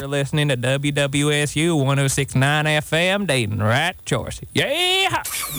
You're listening to WWSU 106.9 FM, Dayton, right choice. Yeah!